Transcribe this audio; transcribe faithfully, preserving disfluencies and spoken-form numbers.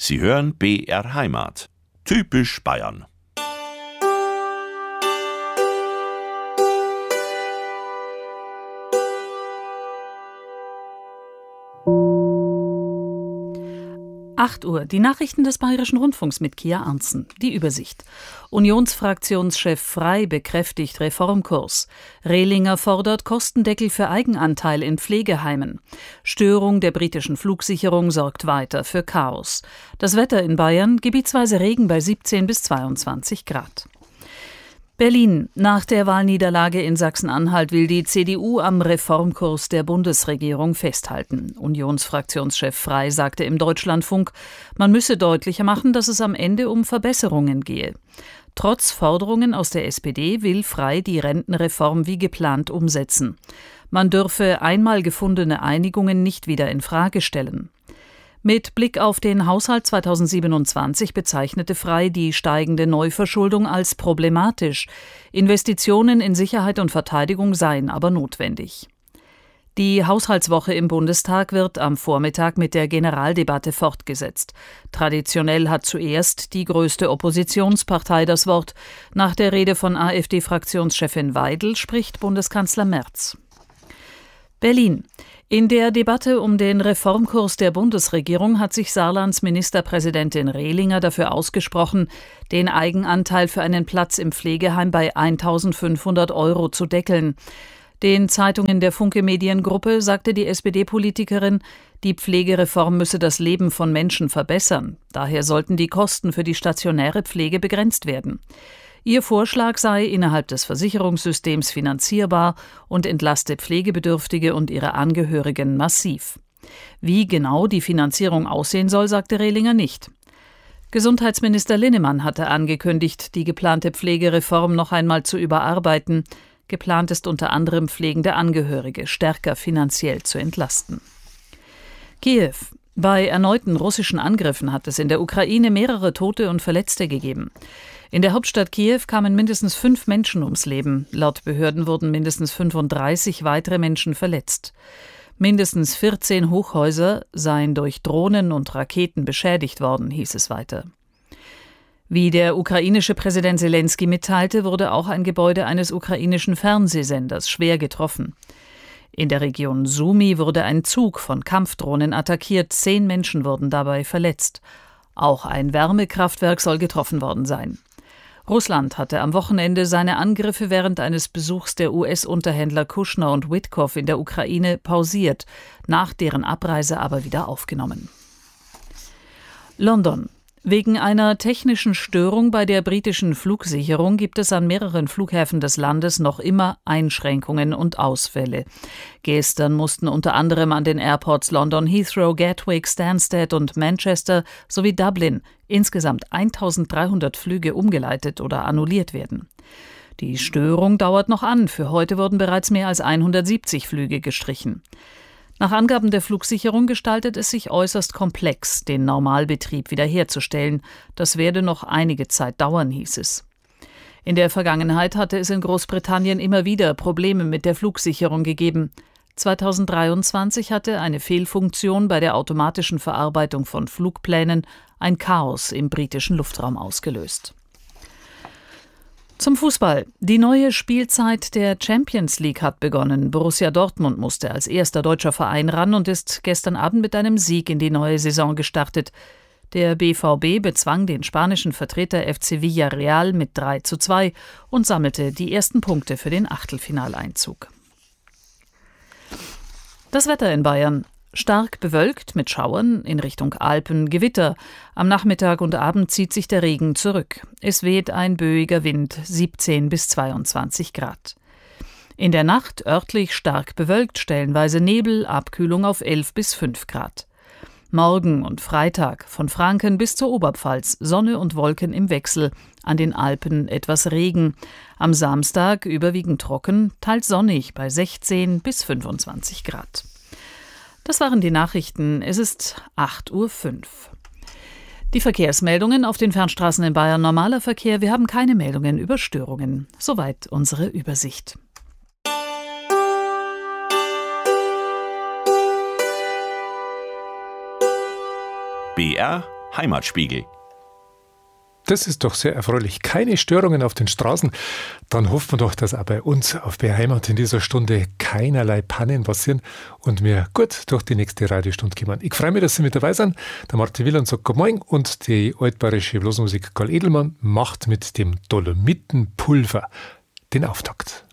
Sie hören B R Heimat. Typisch Bayern. acht Uhr, die Nachrichten des Bayerischen Rundfunks mit Kia Arntzen. Die Übersicht. Unionsfraktionschef Frey bekräftigt Reformkurs. Rehlinger fordert Kostendeckel für Eigenanteil in Pflegeheimen. Störung der britischen Flugsicherung sorgt weiter für Chaos. Das Wetter in Bayern, gebietsweise Regen bei siebzehn bis zweiundzwanzig Grad. Berlin. Nach der Wahlniederlage in Sachsen-Anhalt will die C D U am Reformkurs der Bundesregierung festhalten. Unionsfraktionschef Frey sagte im Deutschlandfunk, man müsse deutlicher machen, dass es am Ende um Verbesserungen gehe. Trotz Forderungen aus der S P D will Frey die Rentenreform wie geplant umsetzen. Man dürfe einmal gefundene Einigungen nicht wieder in Frage stellen. Mit Blick auf den Haushalt zweitausendsiebenundzwanzig bezeichnete Frey die steigende Neuverschuldung als problematisch. Investitionen in Sicherheit und Verteidigung seien aber notwendig. Die Haushaltswoche im Bundestag wird am Vormittag mit der Generaldebatte fortgesetzt. Traditionell hat zuerst die größte Oppositionspartei das Wort. Nach der Rede von AfD-Fraktionschefin Weidel spricht Bundeskanzler Merz. Berlin. In der Debatte um den Reformkurs der Bundesregierung hat sich Saarlands Ministerpräsidentin Rehlinger dafür ausgesprochen, den Eigenanteil für einen Platz im Pflegeheim bei eintausendfünfhundert Euro zu deckeln. Den Zeitungen der Funke Mediengruppe sagte die S P D-Politikerin, die Pflegereform müsse das Leben von Menschen verbessern. Daher sollten die Kosten für die stationäre Pflege begrenzt werden. Ihr Vorschlag sei innerhalb des Versicherungssystems finanzierbar und entlaste Pflegebedürftige und ihre Angehörigen massiv. Wie genau die Finanzierung aussehen soll, sagte Rehlinger nicht. Gesundheitsminister Linnemann hatte angekündigt, die geplante Pflegereform noch einmal zu überarbeiten. Geplant ist unter anderem pflegende Angehörige stärker finanziell zu entlasten. Kiew. Bei erneuten russischen Angriffen hat es in der Ukraine mehrere Tote und Verletzte gegeben. In der Hauptstadt Kiew kamen mindestens fünf Menschen ums Leben. Laut Behörden wurden mindestens fünfunddreißig weitere Menschen verletzt. Mindestens vierzehn Hochhäuser seien durch Drohnen und Raketen beschädigt worden, hieß es weiter. Wie der ukrainische Präsident Selenskyj mitteilte, wurde auch ein Gebäude eines ukrainischen Fernsehsenders schwer getroffen. In der Region Sumy wurde ein Zug von Kampfdrohnen attackiert, zehn Menschen wurden dabei verletzt. Auch ein Wärmekraftwerk soll getroffen worden sein. Russland hatte am Wochenende seine Angriffe während eines Besuchs der U S-Unterhändler Kushner und Witkow in der Ukraine pausiert, nach deren Abreise aber wieder aufgenommen. London. Wegen einer technischen Störung bei der britischen Flugsicherung gibt es an mehreren Flughäfen des Landes noch immer Einschränkungen und Ausfälle. Gestern mussten unter anderem an den Airports London Heathrow, Gatwick, Stansted und Manchester sowie Dublin insgesamt eintausenddreihundert Flüge umgeleitet oder annulliert werden. Die Störung dauert noch an. Für heute wurden bereits mehr als hundertsiebzig Flüge gestrichen. Nach Angaben der Flugsicherung gestaltet es sich äußerst komplex, den Normalbetrieb wiederherzustellen. Das werde noch einige Zeit dauern, hieß es. In der Vergangenheit hatte es in Großbritannien immer wieder Probleme mit der Flugsicherung gegeben. zweitausenddreiundzwanzig hatte eine Fehlfunktion bei der automatischen Verarbeitung von Flugplänen ein Chaos im britischen Luftraum ausgelöst. Zum Fußball. Die neue Spielzeit der Champions League hat begonnen. Borussia Dortmund musste als erster deutscher Verein ran und ist gestern Abend mit einem Sieg in die neue Saison gestartet. Der B V B bezwang den spanischen Vertreter F C Villarreal mit drei zu zwei und sammelte die ersten Punkte für den Achtelfinaleinzug. Das Wetter in Bayern. Stark bewölkt mit Schauern, in Richtung Alpen Gewitter. Am Nachmittag und Abend zieht sich der Regen zurück. Es weht ein böiger Wind, siebzehn bis zweiundzwanzig Grad. In der Nacht örtlich stark bewölkt, stellenweise Nebel, Abkühlung auf elf bis fünf Grad. Morgen und Freitag von Franken bis zur Oberpfalz Sonne und Wolken im Wechsel, an den Alpen etwas Regen. Am Samstag überwiegend trocken, teils sonnig bei sechzehn bis fünfundzwanzig Grad. Das waren die Nachrichten. Es ist acht Uhr fünf. Die Verkehrsmeldungen auf den Fernstraßen in Bayern. Normaler Verkehr. Wir haben keine Meldungen über Störungen. Soweit unsere Übersicht. B R Heimatspiegel. Das ist doch sehr erfreulich. Keine Störungen auf den Straßen. Dann hoffen wir doch, dass auch bei uns auf B R Heimat in dieser Stunde keinerlei Pannen passieren und wir gut durch die nächste Radiostunde kommen. Ich freue mich, dass Sie mit dabei sind. Der Martin Wieland sagt Guten Morgen und die altbayerische Blasmusik Karl Edelmann macht mit dem Dolomitenpulver den Auftakt.